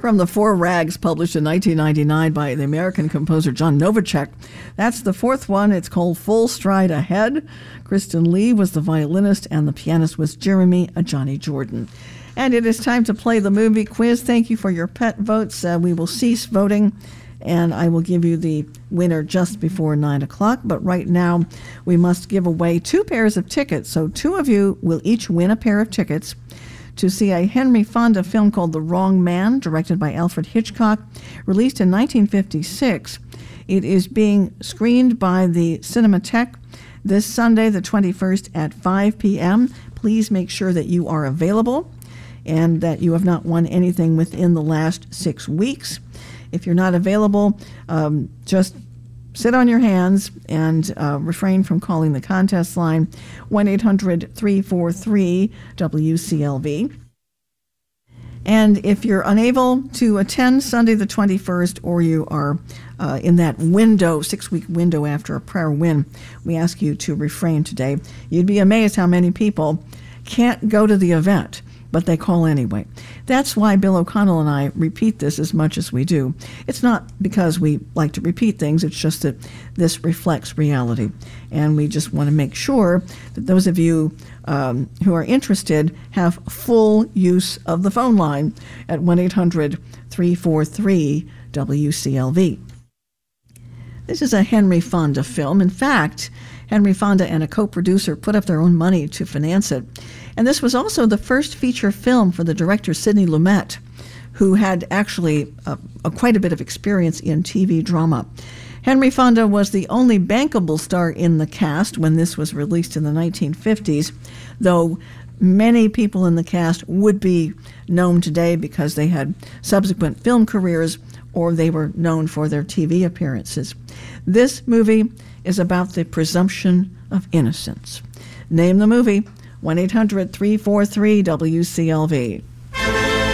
from the Four Rags, published in 1999 by the American composer John Novacek. That's the fourth one. It's called Full Stride Ahead. Kristen Lee was the violinist, and the pianist was Jeremy Johnny Jordan. And it is time to play the movie quiz. Thank you for your pet votes. We will cease voting, and I will give you the winner just before 9 o'clock. But right now, we must give away 2 pairs of tickets. So 2 of you will each win a pair of tickets to see a Henry Fonda film called The Wrong Man, directed by Alfred Hitchcock, released in 1956. It is being screened by the Cinematheque this Sunday, the 21st at 5 p.m. Please make sure that you are available and that you have not won anything within the last 6 weeks. If you're not available, just sit on your hands and refrain from calling the contest line, 1-800-343-WCLV. And if you're unable to attend Sunday the 21st, or you are in that window, 6-week window after a prior win, we ask you to refrain today. You'd be amazed how many people can't go to the event, but they call anyway. That's why Bill O'Connell and I repeat this as much as we do. It's not because we like to repeat things, it's just that this reflects reality. And we just want to make sure that those of you who are interested have full use of the phone line at 1-800-343-WCLV. This is a Henry Fonda film. In fact, Henry Fonda and a co-producer put up their own money to finance it. And this was also the first feature film for the director Sidney Lumet, who had actually quite a bit of experience in TV drama. Henry Fonda was the only bankable star in the cast when this was released in the 1950s, though many people in the cast would be known today because they had subsequent film careers or they were known for their TV appearances. This movie is about the presumption of innocence. Name the movie, 1-800-343-WCLV.